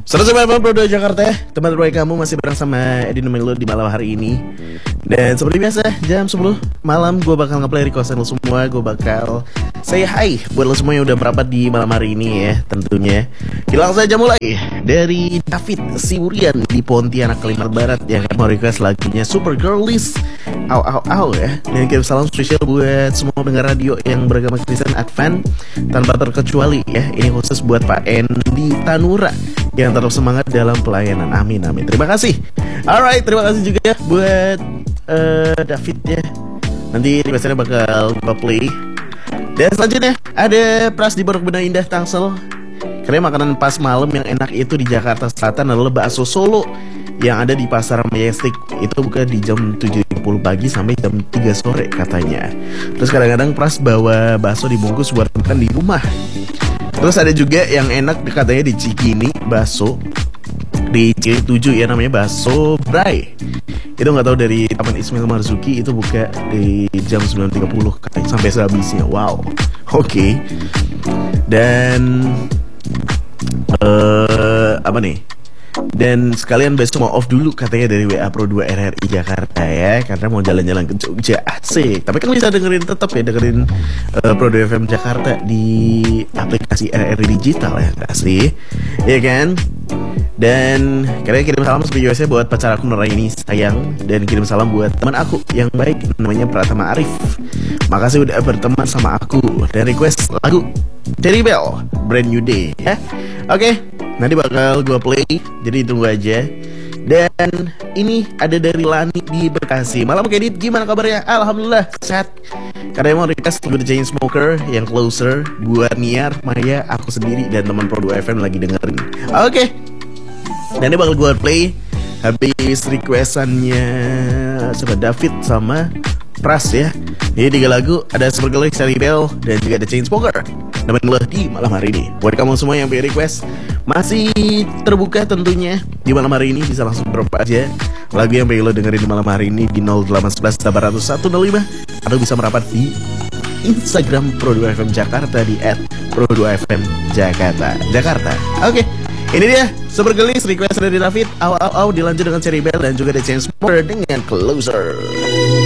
198 Pro 2 Jakarta ya. Teman terbaik kamu masih bareng sama Edi Melo di malam hari ini. Dan seperti biasa jam 10 malam gue bakal ngeplay requestan lo semua. Gue bakal say hi buat lo semua yang udah merapat di malam hari ini ya tentunya. Kita langsung aja mulai dari David Siwurian di Pontianak, Kalimantan Barat yang mau request lagunya Super Girlies Au Au Au ya. Dan kirim salam spesial buat semua pendengar radio yang beragama Kristen Advent tanpa terkecuali ya. Ini khusus buat Pak Endi Tanura yang tetap semangat dalam pelayanan. Amin amin. Terima kasih. Alright, terima kasih juga buat David ya. Nanti requestnya bakal gue play. Dan selanjutnya ada Pras di Pondok Benda Indah, Tangsel. Karena makanan pas malam yang enak itu di Jakarta Selatan adalah bakso Solo yang ada di Pasar Majestic. Itu buka di jam 7.30 pagi sampai jam 3 sore katanya. Terus kadang-kadang Pras bawa bakso dibungkus buat makan di rumah. Terus ada juga yang enak katanya di Cikini, bakso di Cili 7 ya, namanya bakso Bray. Itu nggak tahu dari Taman Ismail Marzuki, itu buka di jam 9.30 sampai sehabisnya. Wow, oke. Dan apa nih? Dan sekalian besok mau off dulu katanya dari WA Pro 2 RRI Jakarta ya, karena mau jalan-jalan ke Jogja. Asik. Tapi kan bisa dengerin tetap ya, dengerin Pro 2 FM Jakarta di aplikasi RRI digital ya, nggak sih? Ya kan? Dan kalian kirim salam seperti biasa buat pacar aku Nuraini sayang. Dan kirim salam buat teman aku yang baik namanya Pratama Arif. Makasih udah berteman sama aku. Dan request lagu Cherry Bell Brand New Day ya. Oke, nanti bakal gue play, jadi tunggu aja. Dan ini ada dari Lani di Bekasi. Malam Kedit, gimana kabarnya? Alhamdulillah sehat. Karena mau request lagu The Chainsmokers yang Closer buat Niar, Maya, aku sendiri dan teman Pro 2 FM lagi dengerin. Oke. Nanti bakal gue play habis requestannya sama David sama Pras ya. Jadi 3 lagu, ada Super Girl, Cherry Bell, dan juga The Chainsmokers. Nemenin lo di malam hari ini. Buat kamu semua yang punya request, masih terbuka tentunya di malam hari ini. Bisa langsung drop aja lagu yang pengen lo dengerin di malam hari ini di 0811 800 105, atau bisa merapat di Instagram Pro 2 FM Jakarta di @Pro2FM Jakarta. Oke, ini dia Super Girlies request dari David. Dilanjut dengan Cherry Bell dan juga The Chainsmokers dengan Closer.